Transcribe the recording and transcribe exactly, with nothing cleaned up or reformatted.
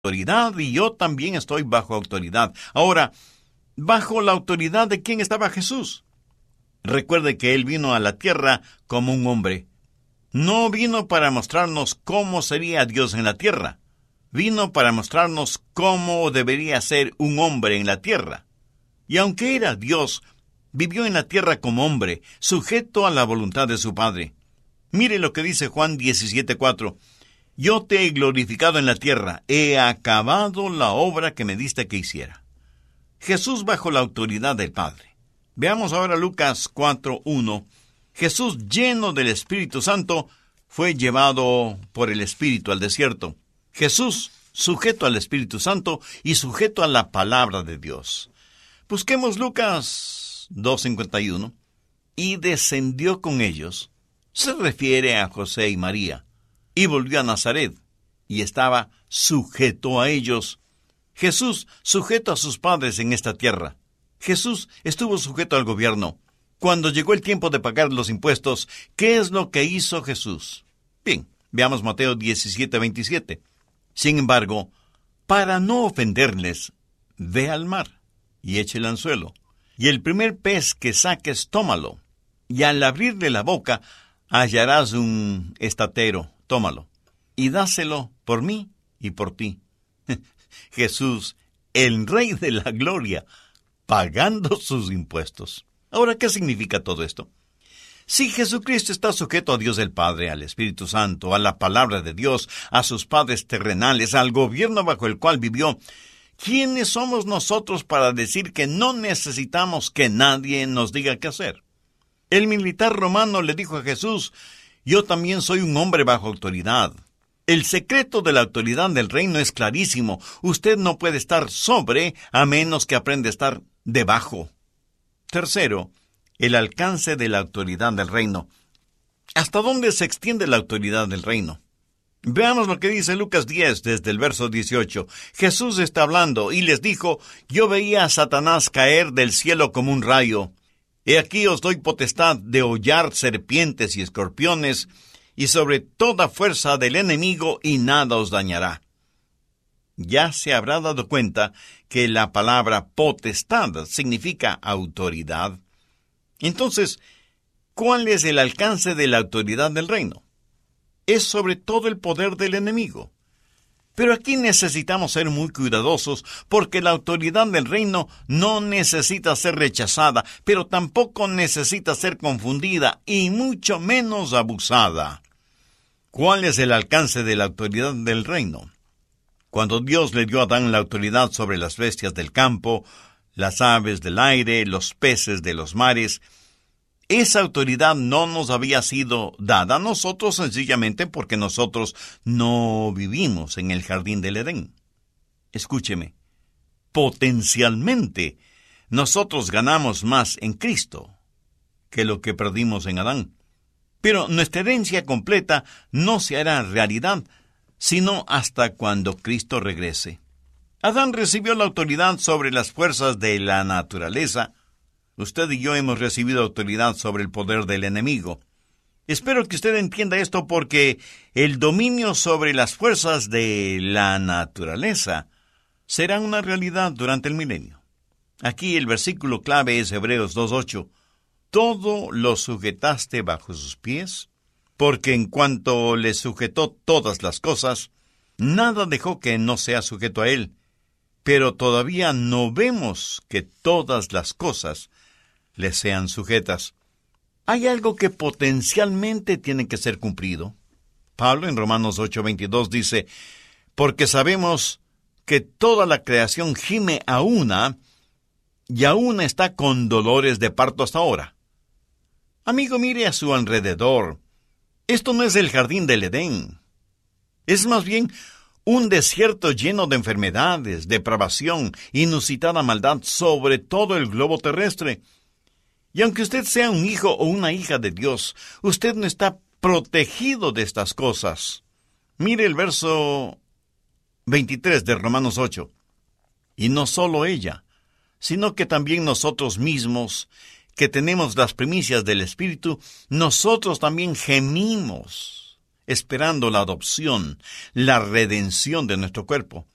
autoridad y yo también estoy bajo autoridad. Ahora, ¿bajo la autoridad de quién estaba Jesús? Recuerde que Él vino a la tierra como un hombre. No vino para mostrarnos cómo sería Dios en la tierra. Vino para mostrarnos cómo debería ser un hombre en la tierra. Y aunque era Dios, vivió en la tierra como hombre, sujeto a la voluntad de su Padre. Mire lo que dice Juan diecisiete cuatro. Yo te he glorificado en la tierra, he acabado la obra que me diste que hiciera. Jesús bajo la autoridad del Padre. Veamos ahora Lucas cuatro uno. Jesús, lleno del Espíritu Santo, fue llevado por el Espíritu al desierto. Jesús, sujeto al Espíritu Santo y sujeto a la palabra de Dios. Busquemos Lucas dos cincuenta y uno. Y descendió con ellos. Se refiere a José y María. Y volvió a Nazaret. Y estaba sujeto a ellos. Jesús, sujeto a sus padres en esta tierra. Jesús estuvo sujeto al gobierno. Cuando llegó el tiempo de pagar los impuestos, ¿qué es lo que hizo Jesús? Bien, veamos Mateo diecisiete veintisiete. Sin embargo, para no ofenderles, ve al mar y eche el anzuelo, y el primer pez que saques, tómalo, y al abrirle la boca, hallarás un estatero, tómalo, y dáselo por mí y por ti. Jesús, el Rey de la Gloria, pagando sus impuestos. Ahora, ¿qué significa todo esto? Si Jesucristo está sujeto a Dios el Padre, al Espíritu Santo, a la palabra de Dios, a sus padres terrenales, al gobierno bajo el cual vivió, ¿quiénes somos nosotros para decir que no necesitamos que nadie nos diga qué hacer? El militar romano le dijo a Jesús, yo también soy un hombre bajo autoridad. El secreto de la autoridad del reino es clarísimo. Usted no puede estar sobre a menos que aprenda a estar debajo. Tercero, el alcance de la autoridad del reino. ¿Hasta dónde se extiende la autoridad del reino? Veamos lo que dice Lucas diez, desde el verso dieciocho. Jesús está hablando y les dijo, yo veía a Satanás caer del cielo como un rayo. He aquí os doy potestad de hollar serpientes y escorpiones, y sobre toda fuerza del enemigo, y nada os dañará. Ya se habrá dado cuenta que la palabra potestad significa autoridad. Entonces, ¿cuál es el alcance de la autoridad del reino? Es sobre todo el poder del enemigo. Pero aquí necesitamos ser muy cuidadosos porque la autoridad del reino no necesita ser rechazada, pero tampoco necesita ser confundida y mucho menos abusada. ¿Cuál es el alcance de la autoridad del reino? Cuando Dios le dio a Adán la autoridad sobre las bestias del campo, las aves del aire, los peces de los mares, esa autoridad no nos había sido dada a nosotros sencillamente porque nosotros no vivimos en el jardín del Edén. Escúcheme, potencialmente nosotros ganamos más en Cristo que lo que perdimos en Adán. Pero nuestra herencia completa no se hará realidad sino hasta cuando Cristo regrese. Adán recibió la autoridad sobre las fuerzas de la naturaleza. Usted y yo hemos recibido autoridad sobre el poder del enemigo. Espero que usted entienda esto porque el dominio sobre las fuerzas de la naturaleza será una realidad durante el milenio. Aquí el versículo clave es Hebreos dos ocho. Todo lo sujetaste bajo sus pies, porque en cuanto le sujetó todas las cosas, nada dejó que no sea sujeto a él. Pero todavía no vemos que todas las cosas le sean sujetas. Hay algo que potencialmente tiene que ser cumplido. Pablo en Romanos ocho veintidós dice, porque sabemos que toda la creación gime a una, y aún está con dolores de parto hasta ahora. Amigo, mire a su alrededor. Esto no es el jardín del Edén. Es más bien un desierto lleno de enfermedades, depravación, inusitada maldad sobre todo el globo terrestre. Y aunque usted sea un hijo o una hija de Dios, usted no está protegido de estas cosas. Mire el verso veintitrés de Romanos ocho. Y no solo ella, sino que también nosotros mismos, que tenemos las primicias del Espíritu, nosotros también gemimos, esperando la adopción, la redención de nuestro cuerpo.